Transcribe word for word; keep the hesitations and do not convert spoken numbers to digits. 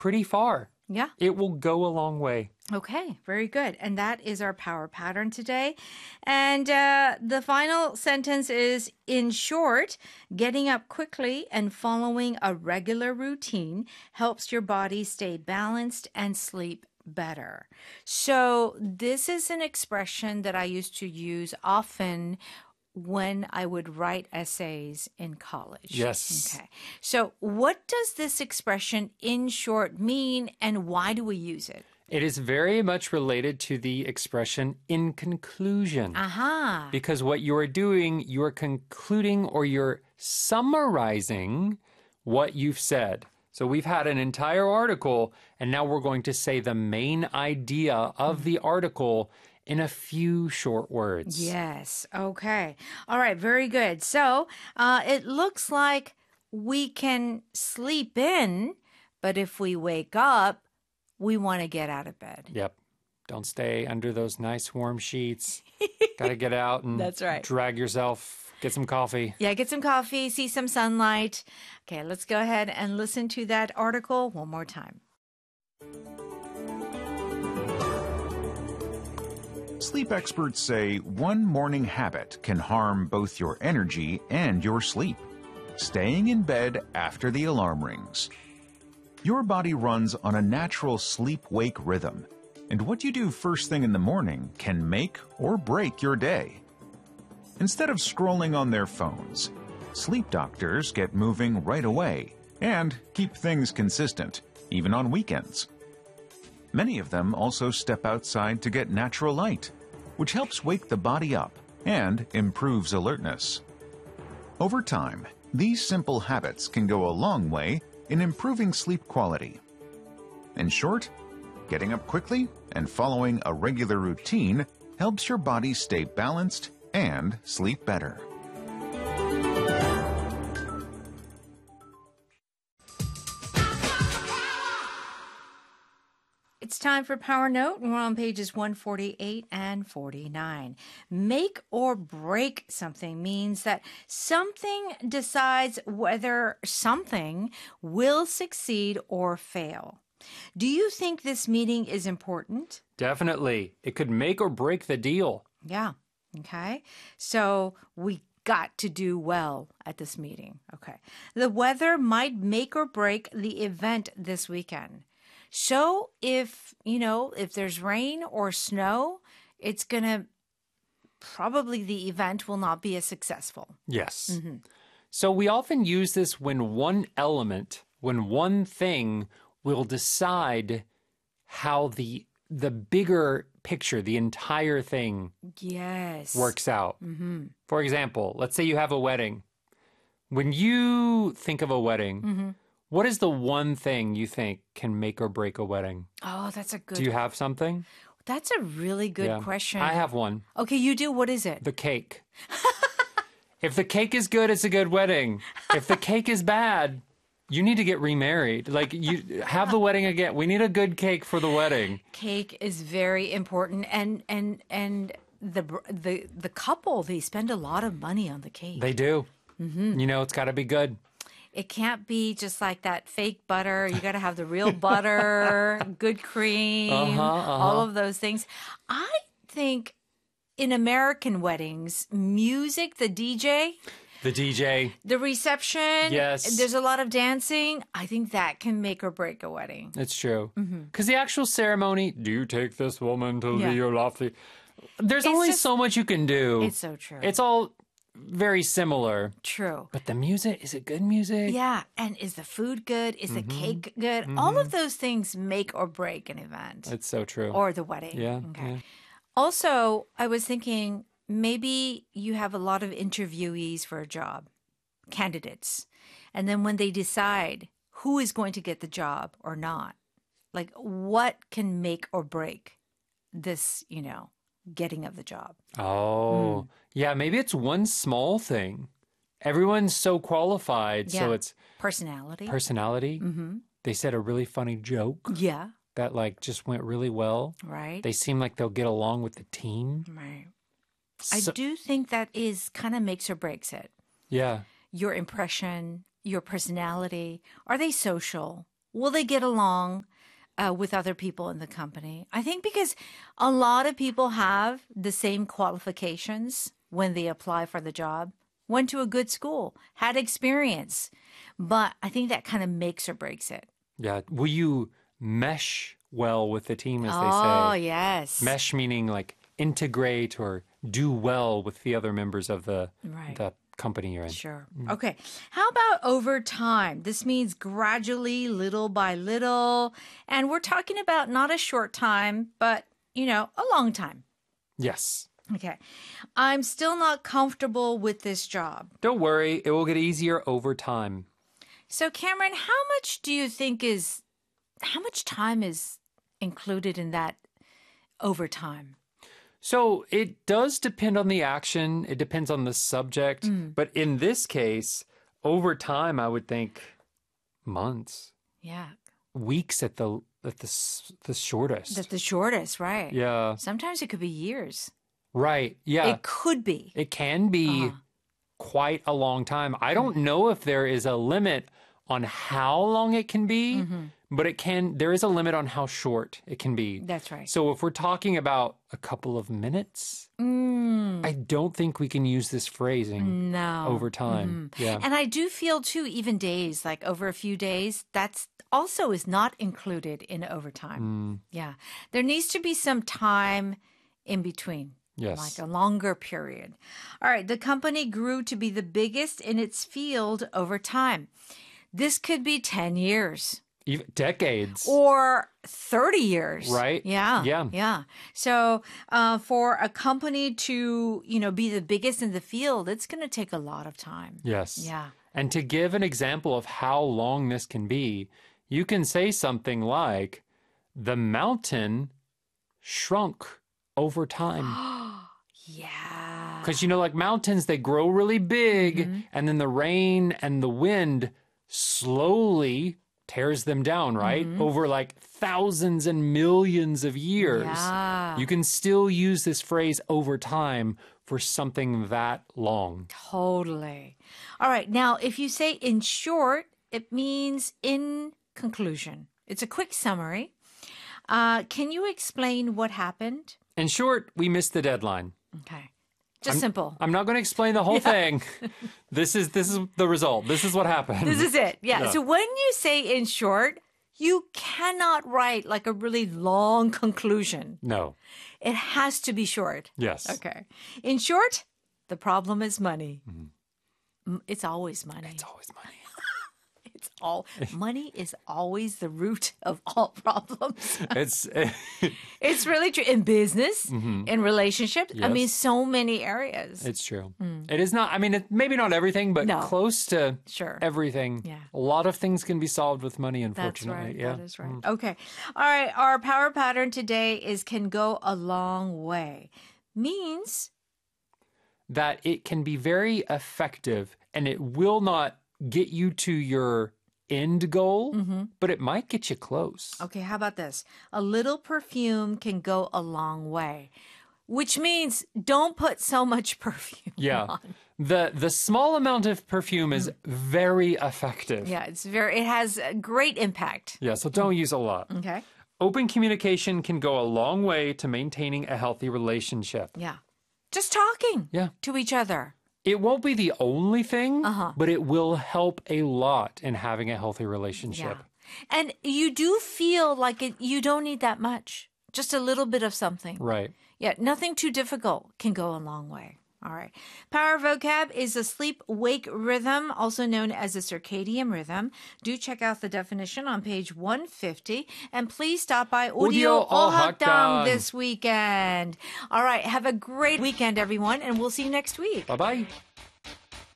pretty far. Yeah. It will go a long way. Okay, very good. And that is our power pattern today. And uh, the final sentence is, in short, getting up quickly and following a regular routine helps your body stay balanced and sleep better. So this is an expression that I used to use often when I would write essays in college. Yes. Okay. So what does this expression in short mean, and why do we use it? It is very much related to the expression in conclusion. Aha. Because what you are doing, you are concluding or you're summarizing what you've said. So we've had an entire article, and now we're going to say the main idea of the article in a few short words. Yes. Okay. All right. Very good. So uh, it looks like we can sleep in, but if we wake up, we want to get out of bed. Yep. Don't stay under those nice warm sheets. Got to get out and That's right. drag yourself, get some coffee. Yeah, get some coffee, see some sunlight. Okay, let's go ahead and listen to that article one more time. Sleep experts say one morning habit can harm both your energy and your sleep. Staying in bed after the alarm rings. Your body runs on a natural sleep-wake rhythm, and what you do first thing in the morning can make or break your day. Instead of scrolling on their phones, sleep doctors get moving right away and keep things consistent, even on weekends. Many of them also step outside to get natural light, which helps wake the body up and improves alertness. Over time, these simple habits can go a long way in improving sleep quality. In short, getting up quickly and following a regular routine helps your body stay balanced and sleep better. It's time for Power Note. We're on pages one forty-eight and forty-nine. Make or break something means that something decides whether something will succeed or fail. Do you think this meeting is important? Definitely. It could make or break the deal. Yeah. Okay. So we got to do well at this meeting. Okay. The weather might make or break the event this weekend. So if, you know, if there's rain or snow, it's going to probably the event will not be as successful. Yes. Mm-hmm. So we often use this when one element, when one thing will decide how the the bigger picture, the entire thing Yes. works out. Mm-hmm. For example, let's say you have a wedding. When you think of a wedding, Mm-hmm. what is the one thing you think can make or break a wedding? Oh, that's a good. Do you have something? That's a really good Yeah. question. I have one. Okay, you do. What is it? The cake. If the cake is good, it's a good wedding. If the cake is bad, you need to get remarried. Like, you have the wedding again. We need a good cake for the wedding. Cake is very important, and and and the the the couple, they spend a lot of money on the cake. They do. Mm-hmm. You know, it's got to be good. It can't be just like that fake butter. You got to have the real butter, good cream, Uh-huh, uh-huh. all of those things. I think in American weddings, music, the D J, The D J. the reception, Yes. there's a lot of dancing. I think that can make or break a wedding. It's true. Because the actual ceremony, do you take this woman to Yeah. be your lofty? There's It's only just- so much you can do. It's so true. It's all very similar. True. But the music, is it good music? Yeah. And is the food good? Is Mm-hmm. the cake good? All of those things make or break an event It's so true. or the wedding. Yeah, Okay. yeah. Also, I was thinking maybe you have a lot of interviewees for a job, candidates. And then when they decide who is going to get the job or not, like what can make or break this, you know, getting of the job? Oh, yeah, maybe it's one small thing. Everyone's so qualified, so Yeah. it's Personality. personality. mm-hmm. They said a really funny joke Yeah. that like just went really well. Right. They seem like they'll get along with the team. right. So- I do think that is kind of makes or breaks it. Yeah. Your impression, your personality. Are they social? will they get along uh, with other people in the company? I think because a lot of people have the same qualifications when they apply for the job, went to a good school, had experience. But I think that kind of makes or breaks it. Yeah. Will you mesh well with the team, as they Oh, say? yes. Mesh meaning like integrate or do well with the other members of the, Right. the company you're in. Sure. Okay. How about over time? This means gradually, little by little. And we're talking about not a short time, but, you know, a long time. Yes. Okay. I'm still not comfortable with this job. Don't worry. It will get easier over time. So, Cameron, how much do you think is, how much time is included in that over time? So it does depend on the action. It depends on the subject. Mm. But in this case, over time, I would think months, Yeah. weeks at the at the s- the shortest. That's the shortest, right? Yeah. Sometimes it could be years. Right. Yeah. It could be. It can be Uh-huh. quite a long time. I don't know if there is a limit on how long it can be, Mm-hmm. but it can. There is a limit on how short it can be. That's right. So if we're talking about a couple of minutes, Mm, I don't think we can use this phrasing no. over time. Yeah. And I do feel too, even days, like over a few days, that's also is not included in overtime. Mm, Yeah. There needs to be some time in between. yes. Like a longer period. All right. The company grew to be the biggest in its field over time. This could be ten years Even decades. or thirty years. Right. Yeah. Yeah. Yeah. So uh, for a company to, you know, be the biggest in the field, it's going to take a lot of time. Yes. Yeah. And to give an example of how long this can be, you can say something like, the mountain shrunk over time. Yeah. Because, you know, like mountains, they grow really big, Mm-hmm. and then the rain and the wind slowly tears them down, right? Mm-hmm. Over like thousands and millions of years. Yeah. You can still use this phrase over time for something that long. Totally. All right. Now, if you say in short, it means in conclusion. It's a quick summary. Uh, can you explain what happened? In short, we missed the deadline. Okay. Just simple. I'm not going to explain the whole thing. This is this is the result. This is what happened. This is it. Yeah. Yeah. So when you say in short, you cannot write like a really long conclusion. No. It has to be short. Yes. Okay. In short, the problem is money. M- It's always money. It's always money. It's all money is always the root of all problems. It's It's really true in business, in relationships. I mean, Yes. so many areas. it's true. It is not. I mean, it, maybe not everything, but No. close to Sure. everything. Yeah. A lot of things can be solved with money. That's Unfortunately, right. yeah. That is right. Okay. All right. Our power pattern today is can go a long way. Means That it can be very effective, and it will not get you to your end goal, but it might get you close. okay, how about this? A little perfume can go a long way. Which means don't put so much perfume Yeah. on. The the small amount of perfume is very effective. Yeah, it's very it has a great impact. Yeah, so don't use a lot. Okay. Open communication can go a long way to maintaining a healthy relationship. Yeah. Just talking Yeah. to each other. It won't be the only thing, Uh-huh. but it will help a lot in having a healthy relationship. Yeah. And you do feel like it, you don't need that much. Just a little bit of something. Right. Yeah, nothing too difficult can go a long way. All right. Power vocab is a sleep-wake rhythm, also known as a circadian rhythm. Do check out the definition on page one fifty. And please stop by Audio Audio Ohakdang Ohakdang. this weekend. All right. Have a great weekend, everyone, and we'll see you next week. Bye bye.